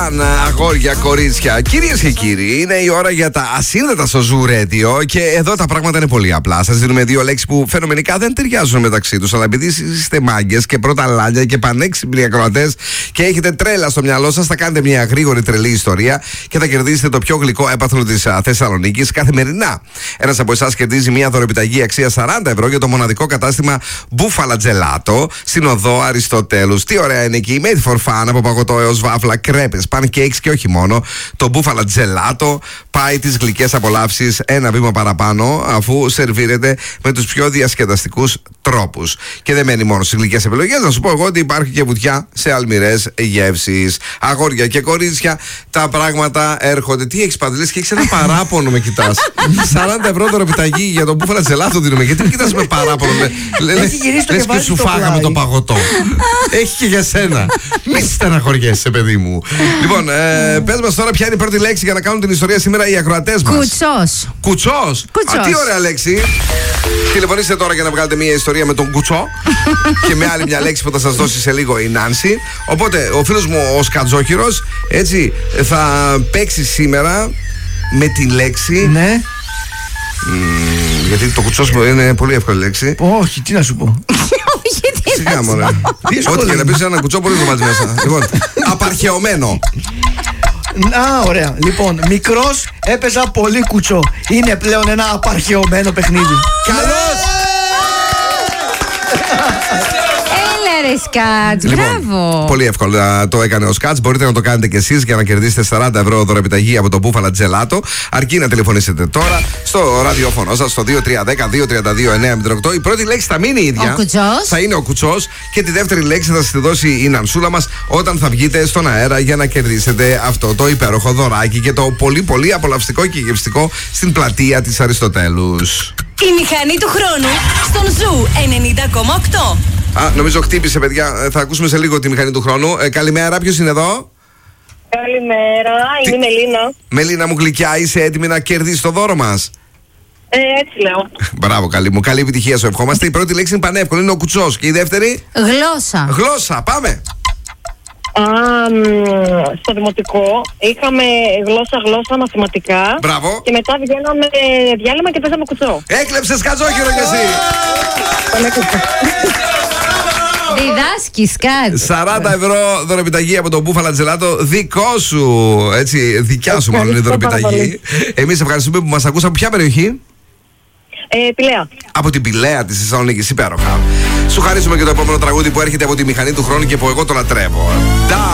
Φαν, αγόρια, κορίτσια, κυρίες και κύριοι, είναι η ώρα για τα ασύνδετα στο Zoo Radio. Και εδώ τα πράγματα είναι πολύ απλά. Σας δίνουμε δύο λέξεις που φαινομενικά δεν ταιριάζουν μεταξύ τους. Αλλά επειδή είστε μάγκες και πρώτα λάλια και πανέξυπνοι ακροατές και έχετε τρέλα στο μυαλό σας, θα κάνετε μια γρήγορη τρελή ιστορία και θα κερδίσετε το πιο γλυκό έπαθλο της Θεσσαλονίκης καθημερινά. Ένας από εσάς κερδίζει μια δωρεπιταγή αξία 40 ευρώ για το μοναδικό κατάστημα Μπούφαλα Τζελάτο στην οδό Αριστοτέλους. Τι ωραία είναι εκεί, made for fun, από παγωτό έως βάφλα, κρέπες, pancakes και όχι μόνο. Το Μπούφαλα Τζελάτο πάει τις γλυκές απολαύσεις ένα βήμα παραπάνω, αφού σερβίρεται με τους πιο διασκεδαστικούς τρόπους. Και δεν μένει μόνο στις γλυκές επιλογές, να σου πω εγώ ότι υπάρχει και βουτιά σε αλμυρές γεύσεις. Αγόρια και κορίτσια, τα πράγματα έρχονται. Τι έχεις Παντελής, και έχεις ένα παράπονο, με κοιτάς. 40 ευρώ δωρεπιταγή για το Μπούφαλα Τζελάτο δίνουμε. Γιατί με κοιτάς με παράπονο? Λες και σου φάγαμε το παγωτό. Έχει και για σένα. Μη στεναχωριέσαι, παιδί μου. Λοιπόν, πες μας τώρα ποια είναι η πρώτη λέξη για να κάνουν την ιστορία σήμερα οι ακροατές μας. Κουτσός. Κουτσός. Α, τι ωραία λέξη. Τηλεφωνήστε τώρα για να βγάλετε μια ιστορία με τον κουτσό και με άλλη μια λέξη που θα σας δώσει σε λίγο η Νάνση. Οπότε ο φίλος μου ο Σκατζόχυρος έτσι θα παίξει σήμερα με τη λέξη. Ναι. Γιατί το κουτσός μου είναι πολύ εύκολη λέξη. Όχι, τι να σου πω. Σιγά μωρέ. Ό,τι και να πεις ένα κουτσό μπορεί να βάλεις μέσα. Λοιπόν, απαρχαιωμένο. Α, ωραία. Λοιπόν, μικρός έπαιζα πολύ κουτσό. Είναι πλέον ένα απαρχαιωμένο παιχνίδι. Καλώς! Έλα ρε Σκάτς, μπράβο. Πολύ εύκολα το έκανε ο Σκάτς. Μπορείτε να το κάνετε κι εσείς για να κερδίσετε 40 ευρώ δωρεπιταγή από το Μπούφαλα Τζελάτο. Αρκεί να τηλεφωνήσετε τώρα στο ραδιόφωνο σας στο 2310-232-908. Η πρώτη λέξη θα μείνει η ίδια. Ο κουτσός. Θα είναι ο κουτσός. Και τη δεύτερη λέξη θα σας τη δώσει η Νανσούλα μας όταν θα βγείτε στον αέρα για να κερδίσετε αυτό το υπέροχο δωράκι και το πολύ πολύ απολαυστικό και γευστικό στην πλατεία της Αριστοτέλους. Η μηχανή του χρόνου στον Ζου 90,8. Α, νομίζω χτύπησε, παιδιά. Θα ακούσουμε σε λίγο τη μηχανή του χρόνου. Καλημέρα, ποιος είναι εδώ? Καλημέρα, είμαι η Μελίνα. Μελίνα μου γλυκιά, είσαι έτοιμη να κερδίσεις το δώρο μας? Έτσι λέω. Μπράβο, καλή μου. Καλή επιτυχία σου ευχόμαστε. Η πρώτη λέξη είναι πανεύκολη, είναι ο κουτσός. Και η δεύτερη? Γλώσσα. Γλώσσα, πάμε. Στο δημοτικό είχαμε γλώσσα μαθηματικά. Μπράβο. Και μετά βγαίναμε διάλειμμα και παίζαμε κουτσό. Έκλεψες Κατζόχυρο κι εσύ. Διδάσκεις κάτι. 40 ευρώ δωρεπιταγή από το Μπούφαλα Τζελάτο. Δικό σου. Έτσι, δικιά σου μάλλον η δωρεπιταγή. Εμείς ευχαριστούμε που μας ακούσαμε. Ποια περιοχή? Πηλαία. Από την Πηλαία της Θεσσαλονίκης, υπέροχα. Σου χαρίσουμε και το επόμενο τραγούδι που έρχεται από τη μηχανή του χρόνου και που εγώ το λατρεύω.